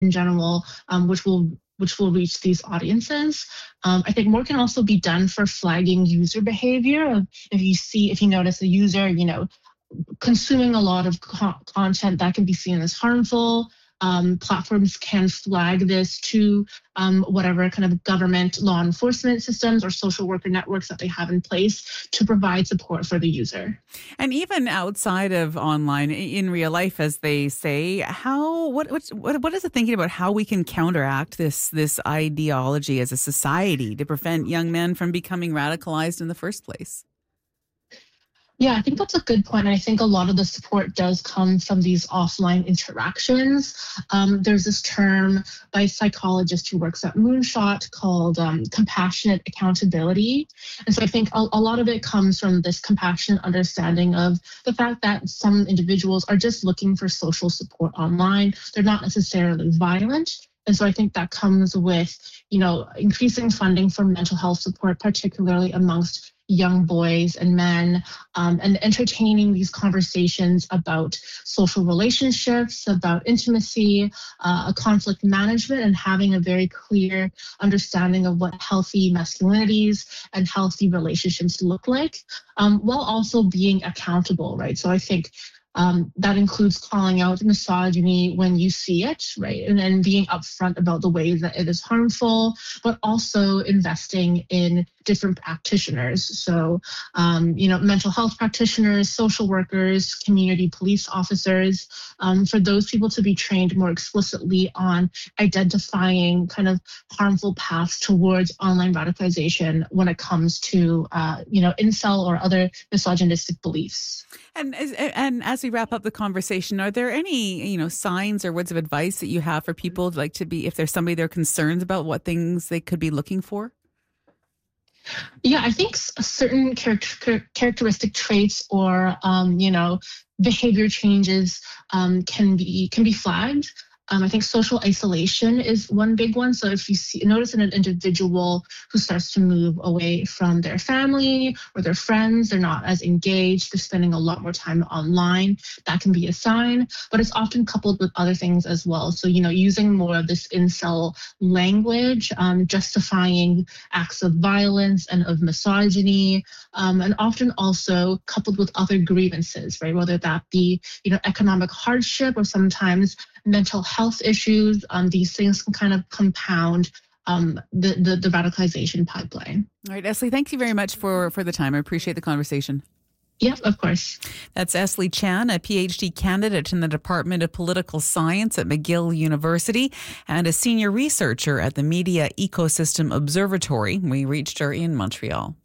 in general, which will reach these audiences. I think more can also be done for flagging user behavior. If you notice a user, consuming a lot of content that can be seen as harmful. Platforms can flag this to whatever kind of government law enforcement systems or social worker networks that they have in place to provide support for the user. And even outside of online, in real life, as they say, what is the thinking about how we can counteract this ideology as a society to prevent young men from becoming radicalized in the first place? Yeah, I think that's a good point. I think a lot of the support does come from these offline interactions. There's this term by a psychologist who works at Moonshot called compassionate accountability. And so I think a lot of it comes from this compassionate understanding of the fact that some individuals are just looking for social support online. They're not necessarily violent. And so I think that comes with, increasing funding for mental health support, particularly amongst young boys and men, and entertaining these conversations about social relationships, about intimacy, conflict management, and having a very clear understanding of what healthy masculinities and healthy relationships look like, while also being accountable, right? So I think that includes calling out misogyny when you see it, right? And then being upfront about the ways that it is harmful, but also investing in different practitioners. So, mental health practitioners, social workers, community police officers, for those people to be trained more explicitly on identifying kind of harmful paths towards online radicalization when it comes to, incel or other misogynistic beliefs. And as we wrap up the conversation, are there any, signs or words of advice that you have for people like to be, if there's somebody they're concerned about, what things they could be looking for? Yeah, I think certain characteristic traits or, behavior changes can be flagged. I think social isolation is one big one. So if you notice in an individual who starts to move away from their family or their friends, they're not as engaged, they're spending a lot more time online, that can be a sign, but it's often coupled with other things as well. So, using more of this incel language, justifying acts of violence and of misogyny, and often also coupled with other grievances, right? Whether that be, economic hardship or sometimes mental health issues. These things can kind of compound the radicalization pipeline. All right, Esley, thank you very much for the time. I appreciate the conversation. Yep, of course. That's Esley Chan, a PhD candidate in the Department of Political Science at McGill University and a senior researcher at the Media Ecosystem Observatory. We reached her in Montreal.